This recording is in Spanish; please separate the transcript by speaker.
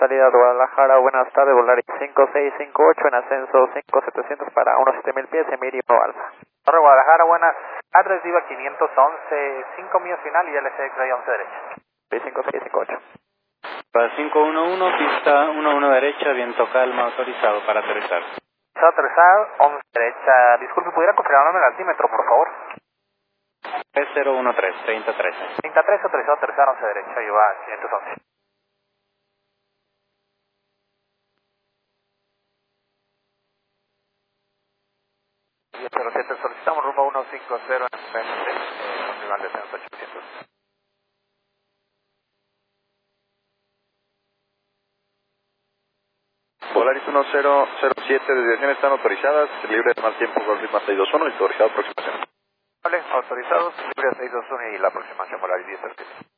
Speaker 1: Salida de Guadalajara, buenas tardes, Volaris 5658 en ascenso 5700 para 17000 pies, Emilio Alfa.
Speaker 2: Torre Guadalajara, buenas tardes, Viva 511, 5 mío final y LCX 11 derecha.
Speaker 1: 5658.
Speaker 3: Para 511, pista 11 derecha, viento calma, autorizado para aterrizar.
Speaker 2: Aterrizado, 11 derecha. Disculpe, ¿pudiera confirmarme el altímetro, por favor?
Speaker 3: 3013, 3013.
Speaker 2: 3013, autorizado, aterrizar, 11 derecha, Viva 511.
Speaker 1: Pero 7, solicitamos rumbo 150 en nivel descenso 800.
Speaker 4: Volaris 1007, desviaciones están autorizadas, libre de mal tiempo, Golf Lima 621 y autorizado aproximación.
Speaker 1: Vale, autorizados, libre 621 y la aproximación Volaris 10.